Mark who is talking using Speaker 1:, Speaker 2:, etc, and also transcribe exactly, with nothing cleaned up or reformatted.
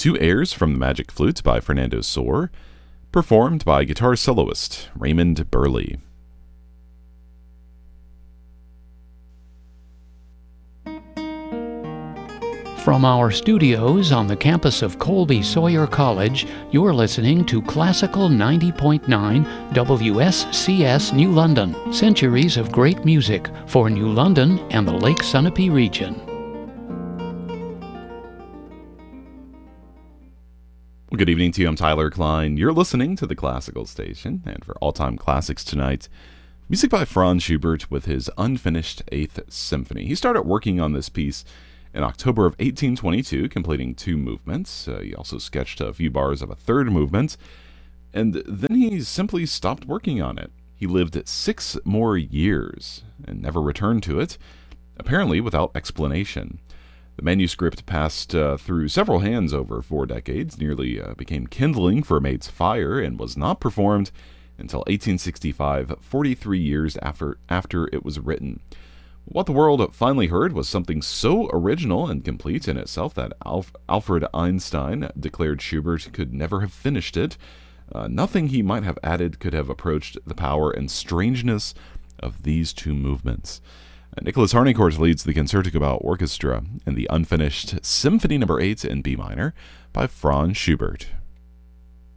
Speaker 1: two airs from the Magic Flute by Fernando Sor, performed by guitar soloist Raymond Burley.
Speaker 2: From our studios on the campus of Colby Sawyer College, you're listening to Classical ninety point nine W S C S New London, centuries of great music for New London and the Lake Sunapee region.
Speaker 1: Well, good evening to you. I'm Tyler Klein. You're listening to the Classical Station, and for all-time classics tonight, music by Franz Schubert with his unfinished Eighth Symphony. He started working on this piece in October of eighteen twenty-two, completing two movements. Uh, he also sketched a few bars of a third movement, and then he simply stopped working on it. He lived six more years and never returned to it, apparently without explanation. The manuscript passed uh, through several hands over four decades, nearly uh, became kindling for a mate's fire, and was not performed until eighteen sixty-five, forty-three years after, after it was written. What the world finally heard was something so original and complete in itself that Alf- Alfred Einstein declared Schubert could never have finished it. Uh, nothing he might have added could have approached the power and strangeness of these two movements. Uh, Nicholas Harnoncourt leads the Concertgebouw Orchestra in the unfinished Symphony Number eight in B minor by Franz Schubert.